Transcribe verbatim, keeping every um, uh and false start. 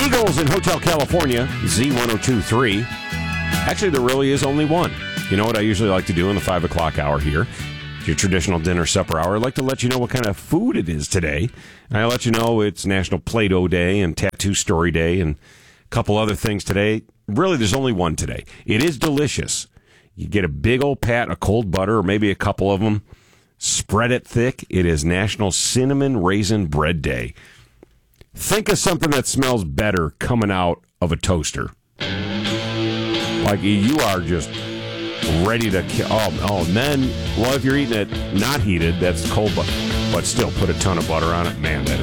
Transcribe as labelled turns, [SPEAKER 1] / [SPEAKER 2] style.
[SPEAKER 1] Eagles in Hotel California, Z ten twenty-three. Actually, there really is only one. You know what I usually like to do in the five o'clock hour here? Your traditional dinner supper hour. I like to let you know what kind of food it is today. And I let you know it's National Play-Doh Day and Tattoo Story Day and a couple other things today. Really, there's only one today. It is delicious. You get a big old pat of cold butter, or maybe a couple of them. Spread it thick. It is National Cinnamon Raisin Bread Day. Think of something that smells better coming out of a toaster. Like you are just ready to kill. Oh, oh, and then, well, if you're eating it not heated, that's cold, but, but still put a ton of butter on it. Man, that